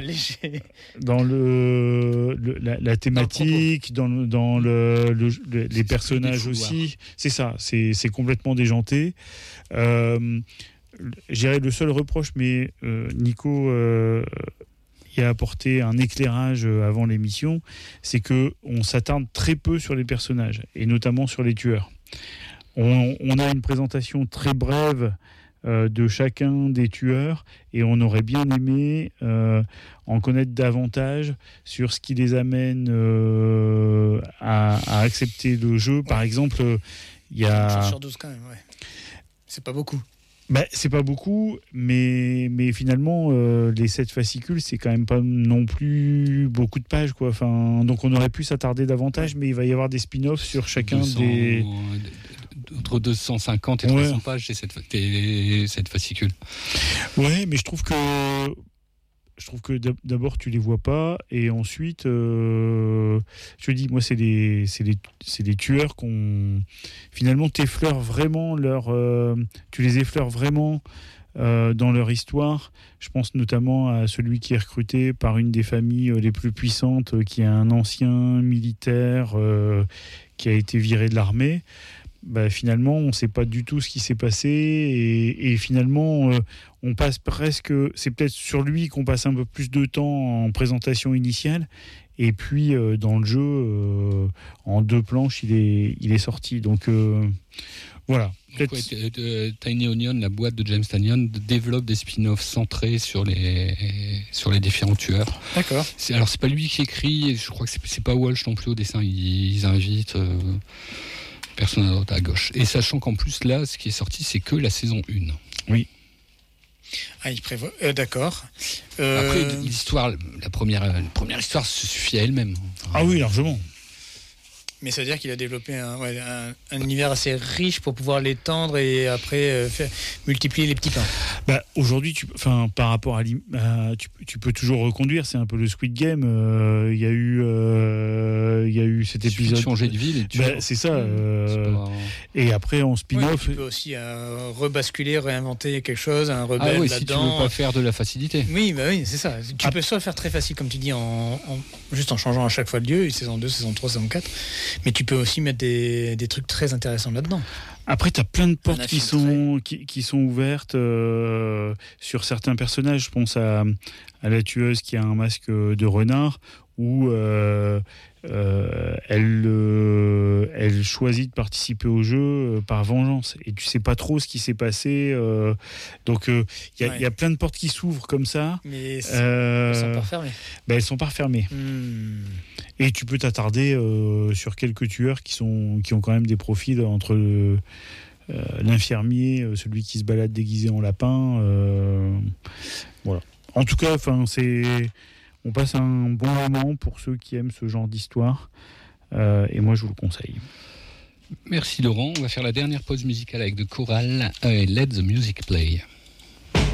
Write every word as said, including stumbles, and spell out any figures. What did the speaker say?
léger. Dans le, le la, la thématique, dans, le, dans le, le, le les personnages aussi. C'est ça, c'est, c'est complètement déjanté. Euh, je dirais le seul reproche, mais euh, Nico euh, y a apporté un éclairage avant l'émission, c'est qu'on s'attarde très peu sur les personnages, et notamment sur les tueurs. On, on a une présentation très brève euh, de chacun des tueurs, et on aurait bien aimé euh, en connaître davantage sur ce qui les amène euh, à, à accepter le jeu. Ouais. Par exemple, il y a... Une chance sur douze quand même, ouais. C'est pas beaucoup. Bah, c'est pas beaucoup, mais, mais finalement, euh, les sept fascicules, c'est quand même pas non plus beaucoup de pages, quoi. Enfin, donc on aurait pu s'attarder davantage, mais il va y avoir des spin-offs sur chacun deux cents, des... Entre deux cent cinquante et trois cents ouais. pages, c'est cette, cette fascicule. Ouais, mais je trouve que... Je trouve que d'abord, tu les vois pas, et ensuite, euh, je te dis, moi, c'est les, c'est les, c'est les tueurs qu'on... Finalement, t'effleures vraiment leur... Euh, tu les effleures vraiment euh, dans leur histoire. Je pense notamment à celui qui est recruté par une des familles les plus puissantes, qui est un ancien militaire euh, qui a été viré de l'armée. Bah, finalement, on ne sait pas du tout ce qui s'est passé, et, et finalement, euh, on passe presque... C'est peut-être sur lui qu'on passe un peu plus de temps en présentation initiale, et puis euh, dans le jeu, euh, en deux planches, il est, il est sorti. Donc euh, voilà. Donc, ouais, Tiny Onion, la boîte de James Tynion, développe des spin-offs centrés sur les, sur les différents tueurs. D'accord. C'est, alors, c'est pas lui qui écrit, je crois que c'est, c'est pas Walsh non plus au dessin, ils, ils invitent... Euh, personne à droite, à gauche. Et sachant qu'en plus, là, ce qui est sorti, c'est que la saison un. Oui. Ah, il prévoit... Euh, d'accord. Euh... Après, l'histoire, la première, la première histoire se suffit à elle-même. Enfin, ah oui, largement. Mais ça veut dire qu'il a développé un, ouais, un, un univers assez riche pour pouvoir l'étendre et après euh, faire, multiplier les petits pains. Bah, aujourd'hui, tu, par rapport à, à tu, tu peux toujours reconduire. C'est un peu le Squid Game. Il euh, y a eu, il euh, y a eu cet épisode. De changer de ville. Et tu bah, c'est ça. Euh, c'est pas... Et après, en spin-off, ouais, tu peux aussi euh, rebasculer, réinventer quelque chose, un rebelle ah oui, là-dedans. Si tu veux pas faire de la facilité. Oui, bah oui, c'est ça. Tu ah. peux soit faire très facile, comme tu dis, en, en juste en changeant à chaque fois de lieu, saison deux, saison trois, saison quatre. Mais tu peux aussi mettre des, des trucs très intéressants là-dedans. Après, tu as plein de portes qui sont, qui, qui sont ouvertes euh, sur certains personnages. Je pense à, à la tueuse qui a un masque de renard, où euh, euh, elle, euh, elle choisit de participer au jeu euh, par vengeance. Et tu sais pas trop ce qui s'est passé. Euh, donc, il euh, y, ouais. y a plein de portes qui s'ouvrent comme ça. Mais euh, elles sont pas fermées. Ben, elles sont pas fermées. Hmm. Et tu peux t'attarder euh, sur quelques tueurs qui, sont, qui ont quand même des profils entre euh, l'infirmier, celui qui se balade déguisé en lapin. Euh, voilà. En tout cas, c'est, on passe un bon moment pour ceux qui aiment ce genre d'histoire. Euh, et moi, je vous le conseille. Merci Laurent. On va faire la dernière pause musicale avec The Choral et Let the Music Play.